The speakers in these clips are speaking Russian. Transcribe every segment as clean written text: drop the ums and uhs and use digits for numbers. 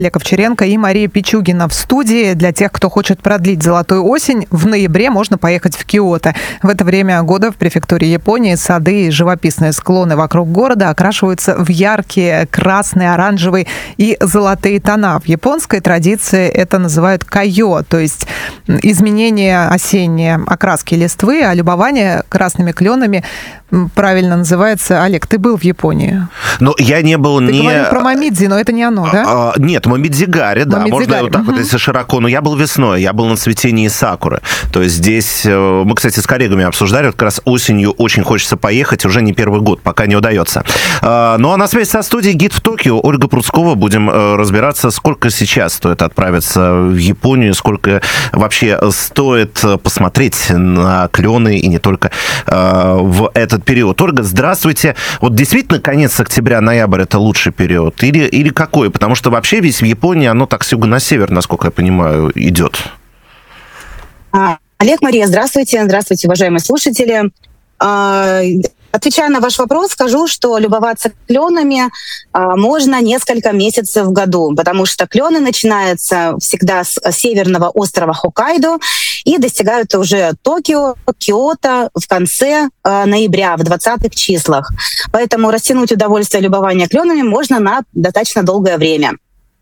Олег Овчаренко и Мария Пичугина в студии. Для тех, кто хочет продлить золотую осень, в ноябре можно поехать в Киото. В это время года в префектуре Японии сады и живописные склоны вокруг города окрашиваются в яркие красные, оранжевые и золотые тона. В японской традиции это называют кайо, то есть изменение осенней окраски листвы, а любование красными кленами правильно называется. Олег, ты был в Японии? Ну, я не был Ты говорил про Момидзи, но это не оно, да? Нет, Момидзигари, да. Можно вот так вот, если широко. Но я был весной, я был на цветении сакуры. То есть здесь... Мы, кстати, с коллегами обсуждали, вот как раз осенью очень хочется поехать, уже не первый год, пока не удается. Ну, а на связи со студией гид в Токио Ольга Пруцкова. Будем разбираться, сколько сейчас стоит отправиться в Японию, сколько вообще стоит посмотреть на клены и не только в этот период. Ольга, здравствуйте. Вот действительно конец октября-ноябрь это лучший период? Или какой? Потому что вообще весь в Японии, оно так с юга на север, насколько я понимаю, идет. Олег, Мария, здравствуйте. Здравствуйте, уважаемые слушатели. Отвечая на ваш вопрос, скажу, что любоваться кленами можно несколько месяцев в году, потому что клены начинаются всегда с северного острова Хоккайдо и достигают уже Токио, Киото в конце ноября, в 20-х числах. Поэтому растянуть удовольствие любования кленами можно на достаточно долгое время.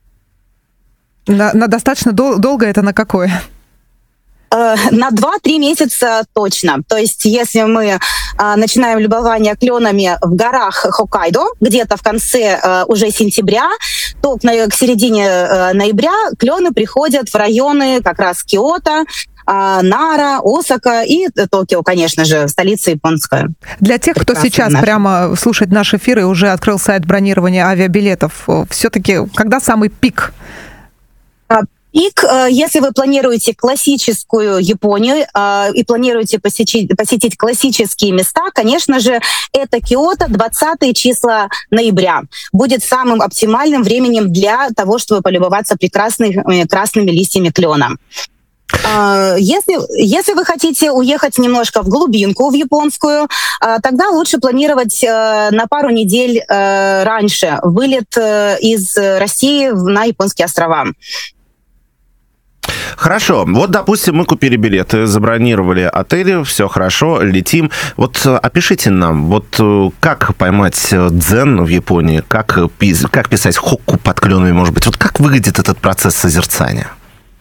На достаточно долго это на какое? На 2-3 месяца точно. То есть если мы начинаем любование кленами в горах Хоккайдо, где-то в конце уже сентября, то к середине ноября клены приходят в районы как раз Киото, Нара, Осака и Токио, конечно же, столица японская. Для тех, кто сейчас прямо слушает наш эфир и уже открыл сайт бронирования авиабилетов, все-таки когда самый пик? Пик, если вы планируете классическую Японию и планируете посетить классические места, конечно же, это Киото, 20 числа ноября. Будет самым оптимальным временем для того, чтобы полюбоваться прекрасными красными листьями клена. Если вы хотите уехать немножко в глубинку, в японскую, тогда лучше планировать на пару недель раньше вылет из России на японские острова. Хорошо. Вот, допустим, мы купили билеты, забронировали отели, все хорошо, летим. Вот опишите нам, вот как поймать дзен в Японии, как писать хокку под кленами, может быть. Вот как выглядит этот процесс созерцания?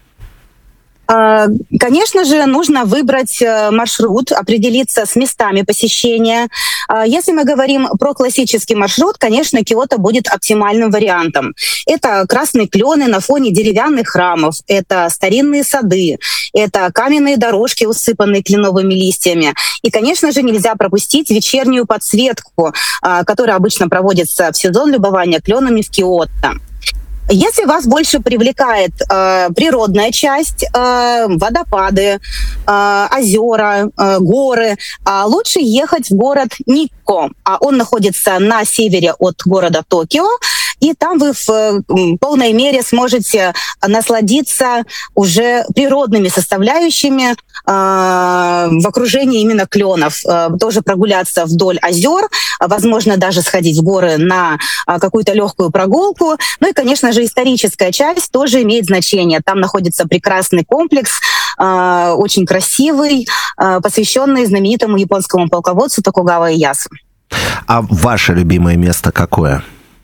Конечно же, нужно выбрать маршрут, определиться с местами посещения. Если мы говорим про классический маршрут, конечно, Киото будет оптимальным вариантом. Это красные клены на фоне деревянных храмов, это старинные сады, это каменные дорожки, усыпанные кленовыми листьями. И, конечно же, нельзя пропустить вечернюю подсветку, которая обычно проводится в сезон любования кленами в Киото. Если вас больше привлекает природная часть, водопады, озера, горы, лучше ехать в город Никко. Он находится на севере от города Токио, и там вы в полной мере сможете насладиться уже природными составляющими в окружении именно кленов. Тоже прогуляться вдоль озер, возможно, даже сходить в горы на какую-то легкую прогулку. Ну и, конечно же, историческая часть тоже имеет значение. Там находится прекрасный комплекс, очень красивый, посвященный знаменитому японскому полководцу Токугава Иэясу. А ваше любимое место какое?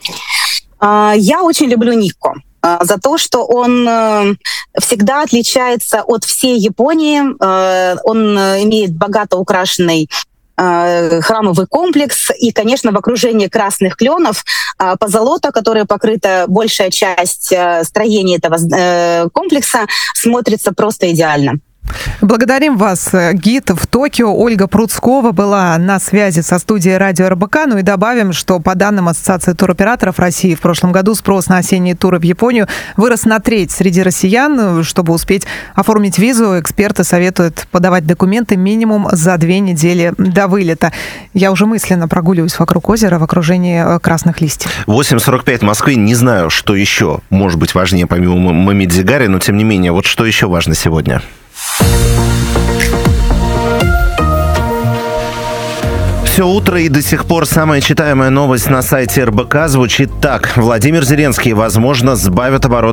Я очень люблю Никко за то, что он всегда отличается от всей Японии. Он имеет богато украшенный храмовый комплекс и, конечно, в окружении красных кленов позолота, которая покрыта большая часть строения этого комплекса, смотрится просто идеально. Благодарим вас. Гид в Токио Ольга Пруцкова была на связи со студией радио РБК. Ну и добавим, что по данным Ассоциации туроператоров России в прошлом году спрос на осенние туры в Японию вырос на треть среди россиян. Чтобы успеть оформить визу, эксперты советуют подавать документы минимум за 2 недели до вылета. Я уже мысленно прогуливаюсь вокруг озера в окружении красных листьев. 8:45 в Москве. Не знаю, что еще может быть важнее помимо Момидзигари, но тем не менее, вот что еще важно сегодня? все утро, и до сих пор самая читаемая новость на сайте РБК звучит так. Владимир Зеленский, возможно, сбавит обороты